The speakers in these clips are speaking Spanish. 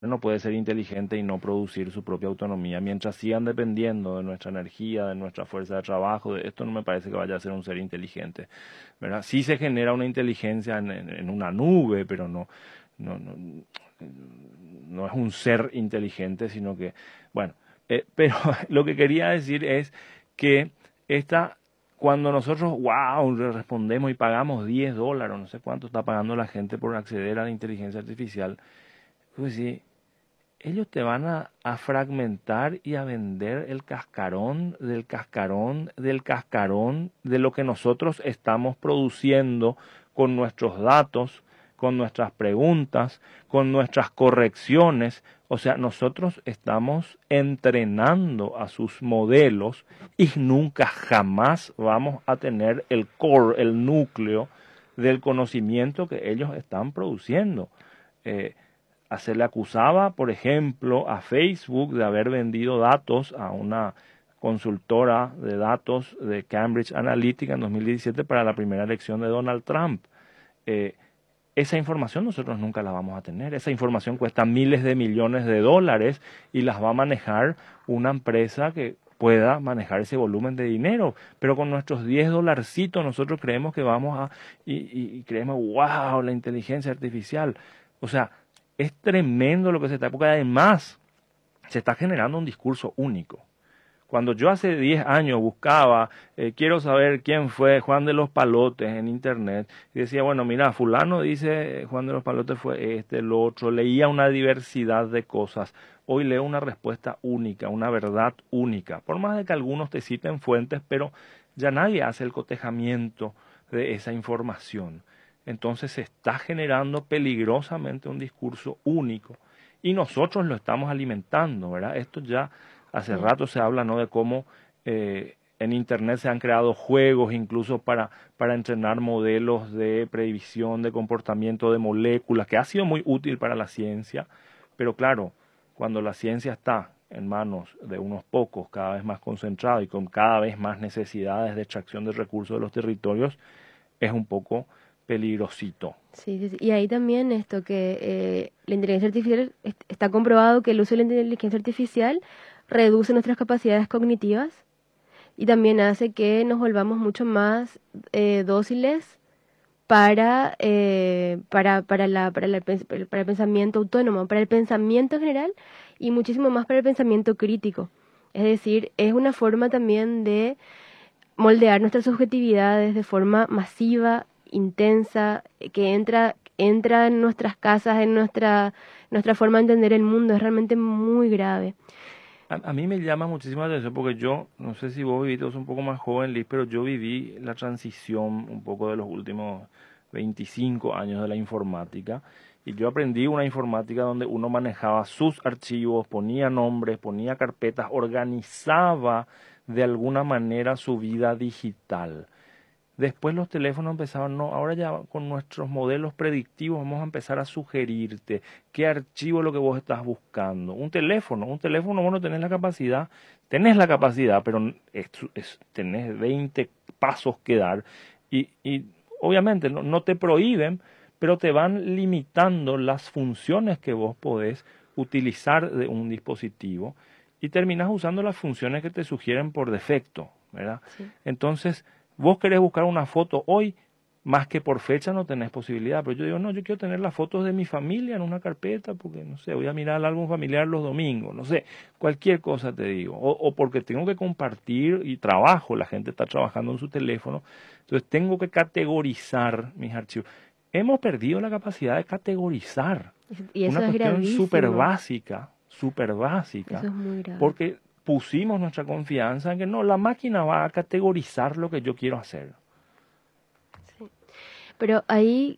no puede ser inteligente y no producir su propia autonomía. Mientras sigan dependiendo de nuestra energía, de nuestra fuerza de trabajo, de esto no me parece que vaya a ser un ser inteligente, ¿verdad? Sí se genera una inteligencia en una nube, pero no, no, no es un ser inteligente, sino que, bueno, pero lo que quería decir es que esta, cuando nosotros, wow, respondemos y pagamos $10, no sé cuánto está pagando la gente por acceder a la inteligencia artificial, pues sí, ellos te van a fragmentar y a vender el cascarón del cascarón del cascarón de lo que nosotros estamos produciendo con nuestros datos, con nuestras preguntas, con nuestras correcciones. O sea, nosotros estamos entrenando a sus modelos y nunca jamás vamos a tener el core, el núcleo del conocimiento que ellos están produciendo. Eh, Se le acusaba, por ejemplo, a Facebook de haber vendido datos a una consultora de datos de Cambridge Analytica en 2017 para la primera elección de Donald Trump. Eh, esa información nosotros nunca la vamos a tener. Esa información cuesta miles de millones de dólares y las va a manejar una empresa que pueda manejar ese volumen de dinero. Pero con nuestros $10 nosotros creemos que vamos a... Y creemos, wow, la inteligencia artificial. O sea, es tremendo lo que se está... Porque además se está generando un discurso único. Cuando yo hace 10 años buscaba, quiero saber quién fue Juan de los Palotes en internet, y decía, bueno, mira, fulano dice Juan de los Palotes fue este, el otro, leía una diversidad de cosas. Hoy leo una respuesta única, una verdad única, por más de que algunos te citen fuentes, pero ya nadie hace el cotejamiento de esa información. Entonces se está generando peligrosamente un discurso único y nosotros lo estamos alimentando, ¿verdad? Esto ya hace Sí. rato se habla, ¿no?, de cómo en Internet se han creado juegos incluso para entrenar modelos de predicción de comportamiento de moléculas, que ha sido muy útil para la ciencia, pero claro, cuando la ciencia está en manos de unos pocos, cada vez más concentrado y con cada vez más necesidades de extracción de recursos de los territorios, es un poco peligrosito. Sí, sí, sí. Y ahí también esto que la inteligencia artificial está comprobado que el uso de la inteligencia artificial reduce nuestras capacidades cognitivas y también hace que nos volvamos mucho más dóciles para el pensamiento autónomo, para el pensamiento en general y muchísimo más para el pensamiento crítico. Es decir, es una forma también de moldear nuestras subjetividades de forma masiva, intensa, que entra en nuestras casas, en nuestra forma de entender el mundo. Es realmente muy grave. A mí me llama muchísimo la atención porque yo, no sé si vos viviste, vos sos un poco más joven, Liz, pero yo viví la transición un poco de los últimos 25 años de la informática y yo aprendí una informática donde uno manejaba sus archivos, ponía nombres, ponía carpetas, organizaba de alguna manera su vida digital. Después los teléfonos empezaron, no, ahora ya con nuestros modelos predictivos vamos a empezar a sugerirte qué archivo es lo que vos estás buscando. Un teléfono vos no tenés la capacidad, pero tenés 20 pasos que dar y obviamente no te prohíben, pero te van limitando las funciones que vos podés utilizar de un dispositivo y terminás usando las funciones que te sugieren por defecto, ¿verdad? Sí. Entonces, vos querés buscar una foto hoy, más que por fecha no tenés posibilidad, pero yo digo, no, yo quiero tener las fotos de mi familia en una carpeta, porque, no sé, voy a mirar el álbum familiar los domingos, no sé, cualquier cosa te digo, o porque tengo que compartir y trabajo, la gente está trabajando en su teléfono, entonces tengo que categorizar mis archivos. Hemos perdido la capacidad de categorizar, Y eso una es cuestión gravísimo. súper básica, Eso es muy grave. porque pusimos nuestra confianza en que no, la máquina va a categorizar lo que yo quiero hacer. Sí. Pero ahí,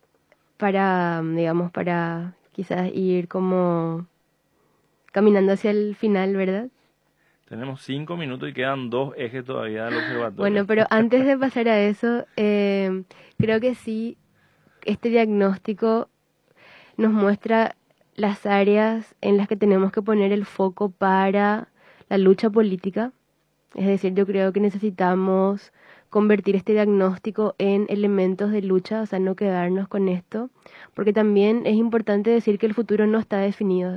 digamos, para quizás ir como caminando hacia el final, ¿verdad? Tenemos 5 minutos y quedan 2 ejes todavía del observatorio. Bueno, pero antes de pasar a eso, creo que sí, este diagnóstico nos muestra las áreas en las que tenemos que poner el foco para la lucha política. Es decir, yo creo que necesitamos convertir este diagnóstico en elementos de lucha, o sea, no quedarnos con esto, porque también es importante decir que el futuro no está definido.